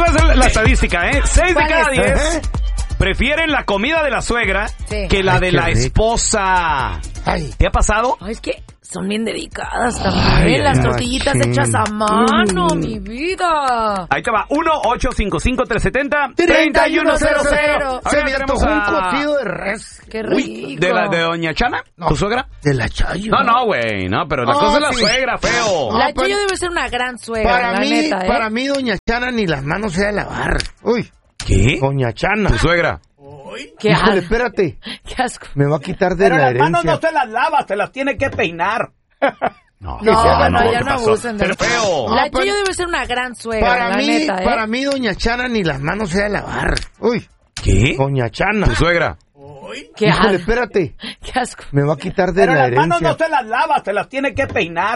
te voy a hacer la estadística, 6 de cada 10 ¿Eh? prefieren la comida de la suegra que la de la esposa. Ay. ¿Te ha pasado? Ay, es que son bien dedicadas también. Las tortillitas hechas a mano, mi vida. Ahí te va, 1-855-370-3100. Se me antojó un cocido de res. Qué rico. ¿De Doña Chana? No. ¿Tu suegra? De la Chayo. No, güey, no, pero la cosa es la sí. suegra, feo. La pero- Chayo debe ser una gran suegra, Para la mí, neta, para mí, Doña Chana ni las manos se ha de lavar. Uy, ¿Qué? Doña Chana. ¿Tu suegra? Qué Híjole, asco. espérate. Qué asco. Me va a quitar de Pero la las manos herencia. no se las lava, se las tiene que peinar. No, No, bueno, ya ¿qué no pasó? abusen de Pero feo. La pero- Chayo debe ser una gran suegra, Para la mí, neta, para mí, Doña Chana ni las manos se ha de lavar. Uy, ¿Qué? Doña Chana. ¿Tu suegra? Qué Híjole, asco. espérate. Qué asco. Me va a quitar de Pero la las manos herencia. no se las lava, se las tiene que peinar.